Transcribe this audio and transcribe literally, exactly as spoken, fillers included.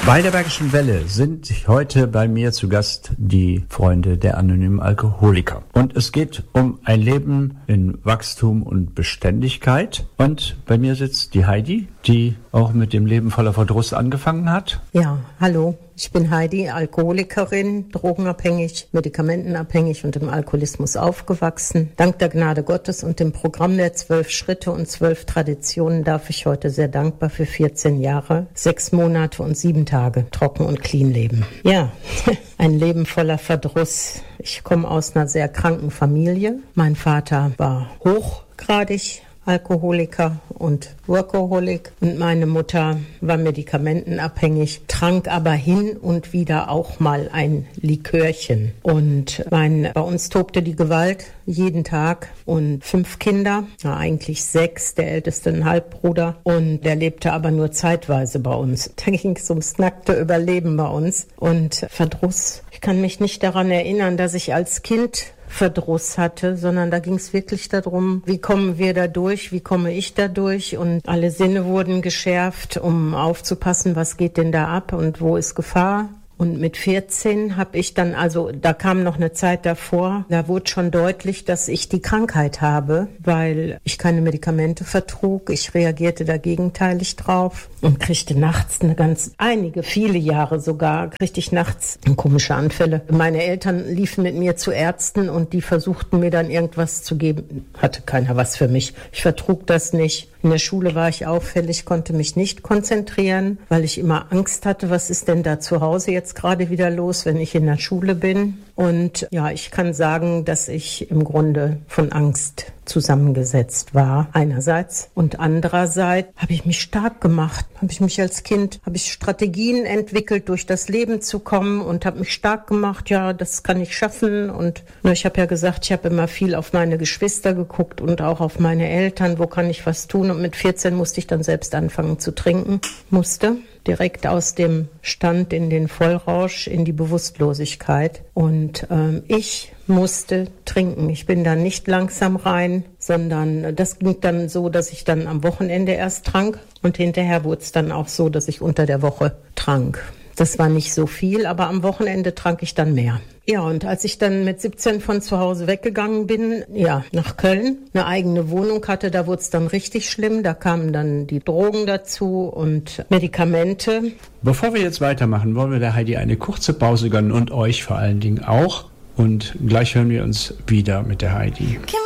Bei der Bergischen Welle sind heute bei mir zu Gast die Freunde der anonymen Alkoholiker. Und es geht um ein Leben in Wachstum und Beständigkeit. Und bei mir sitzt die Heidi, die auch mit dem Leben voller Verdruss angefangen hat. Ja, hallo. Ich bin Heidi, Alkoholikerin, drogenabhängig, medikamentenabhängig und im Alkoholismus aufgewachsen. Dank der Gnade Gottes und dem Programm der zwölf Schritte und zwölf Traditionen darf ich heute sehr dankbar für vierzehn Jahre, sechs Monate und sieben Tage trocken und clean leben. Ja, ein Leben voller Verdruss. Ich komme aus einer sehr kranken Familie. Mein Vater war hochgradig Alkoholiker und Workaholic und meine Mutter war medikamentenabhängig, trank aber hin und wieder auch mal ein Likörchen. Und mein, bei uns tobte die Gewalt jeden Tag und fünf Kinder, ja, eigentlich sechs, der älteste ein Halbbruder und der lebte aber nur zeitweise bei uns. Da ging es ums nackte Überleben bei uns und Verdruss. Ich kann mich nicht daran erinnern, dass ich als Kind Verdruss hatte, sondern da ging es wirklich darum, wie kommen wir da durch, wie komme ich da durch und alle Sinne wurden geschärft, um aufzupassen, was geht denn da ab und wo ist Gefahr. Und mit vierzehn habe ich dann, also da kam noch eine Zeit davor, da wurde schon deutlich, dass ich die Krankheit habe, weil ich keine Medikamente vertrug. Ich reagierte da gegenteilig drauf und kriegte nachts eine ganz, einige, viele Jahre sogar, kriegte ich nachts komische Anfälle. Meine Eltern liefen mit mir zu Ärzten und die versuchten mir dann irgendwas zu geben. Hatte keiner was für mich. Ich vertrug das nicht. In der Schule war ich auffällig, konnte mich nicht konzentrieren, weil ich immer Angst hatte, was ist denn da zu Hause jetzt gerade wieder los, wenn ich in der Schule bin. Und ja, ich kann sagen, dass ich im Grunde von Angst zusammengesetzt war, einerseits. Und andererseits habe ich mich stark gemacht, habe ich mich als Kind, habe ich Strategien entwickelt, durch das Leben zu kommen und habe mich stark gemacht, ja, das kann ich schaffen. Und na, ich habe ja gesagt, ich habe immer viel auf meine Geschwister geguckt und auch auf meine Eltern, wo kann ich was tun. Und mit vierzehn musste ich dann selbst anfangen zu trinken, musste. Direkt aus dem Stand in den Vollrausch, in die Bewusstlosigkeit. Und ähm, ich musste trinken. Ich bin da nicht langsam rein, sondern das ging dann so, dass ich dann am Wochenende erst trank. Und hinterher wurde es dann auch so, dass ich unter der Woche trank. Das war nicht so viel, aber am Wochenende trank ich dann mehr. Ja, und als ich dann mit siebzehn von zu Hause weggegangen bin, ja, nach Köln, eine eigene Wohnung hatte, da wurde es dann richtig schlimm. Da kamen dann die Drogen dazu und Medikamente. Bevor wir jetzt weitermachen, wollen wir der Heidi eine kurze Pause gönnen und euch vor allen Dingen auch. Und gleich hören wir uns wieder mit der Heidi.